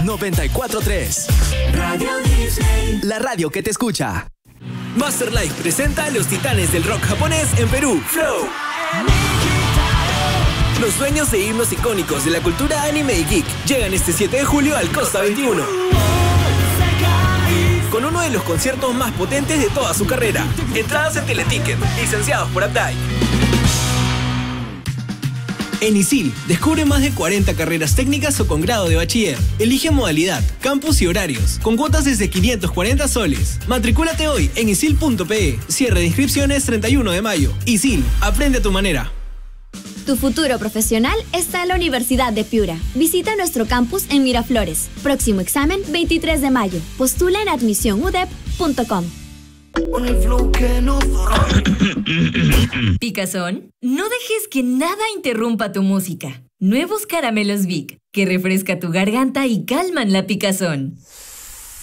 94.3. Radio Disney. La radio que te escucha. Master Life presenta a los titanes del rock japonés en Perú. Flow. Los dueños de himnos icónicos de la cultura anime y geek llegan este 7 de julio al Costa 21. Con uno de los conciertos más potentes de toda su carrera. Entradas en Teleticket, licenciados por Updike. En ISIL, descubre más de 40 carreras técnicas o con grado de bachiller. Elige modalidad, campus y horarios, con cuotas desde 540 soles. Matricúlate hoy en isil.pe. Cierre de inscripciones 31 de mayo. ISIL, aprende a tu manera. Tu futuro profesional está en la Universidad de Piura. Visita nuestro campus en Miraflores. Próximo examen 23 de mayo. Postula en admisionudep.com. Picazón, no dejes que nada interrumpa tu música. Nuevos caramelos Vic, que refresca tu garganta y calman la picazón.